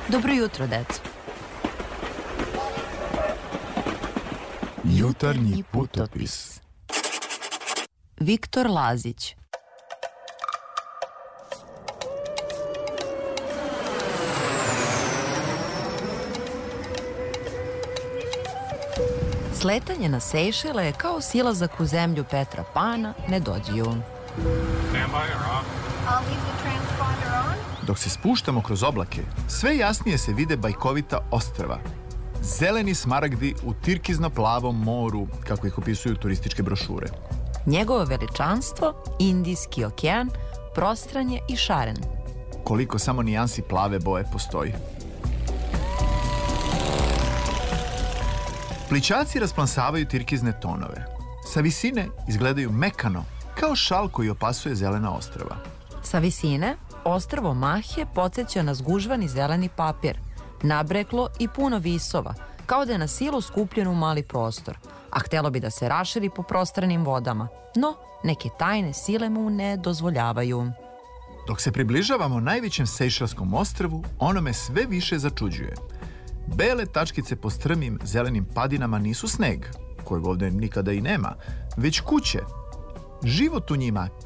Dobro jutro, deco. Jutarnji putopis. Viktor Lazić. Sletanje na Sejšele je kao silazak u zemlju Petra Pana, Nedođiju. Dok se spuštamo kroz oblake, sve jasnije se vide bajkovita ostrva. Zeleni smaragdi u tirkizno-plavom moru, kako ih opisuju turističke brošure. Njegovo veličanstvo, Indijski okean, prostran je i šaren. Koliko samo nijansi plave boje postoji. Plićaci rasplansavaju tirkizne tonove. Sa visine izgledaju mekano, kao šal koji opasuje zelena ostrva. Sa visine, ostrvo Mahje podsjeća na zgužvani zeleni papir, nabreklo i puno visova, kao da je na silu skupljen u mali prostor, a htelo bi da se raširi po prostranim vodama, no neke tajne sile mu ne dozvoljavaju. Dok se približavamo najvećem Sejšelskom ostrvu, ono me sve više začuđuje. Bele tačkice po strmim zelenim padinama nisu sneg, kojeg ovdje nikada i nema, već kuće. Život u njima